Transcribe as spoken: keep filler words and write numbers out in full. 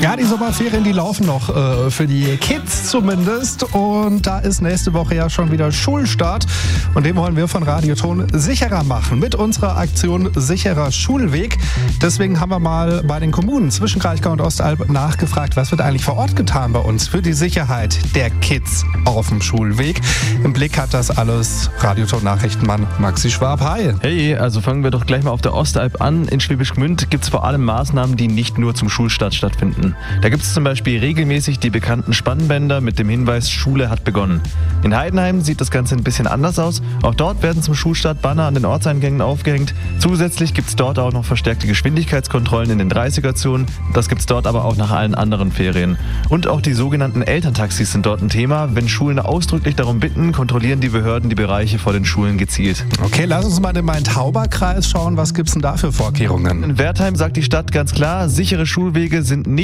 Ja, die Sommerferien, die laufen noch äh, für die Kids zumindest. Und da ist nächste Woche ja schon wieder Schulstart. Und den wollen wir von Radioton sicherer machen mit unserer Aktion Sicherer Schulweg. Deswegen haben wir mal bei den Kommunen zwischen Kraichgau und Ostalb nachgefragt, was wird eigentlich vor Ort getan bei uns für die Sicherheit der Kids auf dem Schulweg. Im Blick hat das alles Radioton-Nachrichtenmann Maxi Schwab. Hi. Hey, also fangen wir doch gleich mal auf der Ostalb an. In Schwäbisch Gmünd gibt es vor allem Maßnahmen, die nicht nur zum Schulstart stattfinden. Da gibt es zum Beispiel regelmäßig die bekannten Spannbänder mit dem Hinweis, Schule hat begonnen. In Heidenheim sieht das Ganze ein bisschen anders aus. Auch dort werden zum Schulstart Banner an den Ortseingängen aufgehängt. Zusätzlich gibt es dort auch noch verstärkte Geschwindigkeitskontrollen in den dreißiger-Zonen. Das gibt es dort aber auch nach allen anderen Ferien. Und auch die sogenannten Elterntaxis sind dort ein Thema. Wenn Schulen ausdrücklich darum bitten, kontrollieren die Behörden die Bereiche vor den Schulen gezielt. Okay, lass uns mal in meinen Tauberkreis schauen. Was gibt es denn da für Vorkehrungen? In Wertheim sagt die Stadt ganz klar, sichere Schulwege sind nicht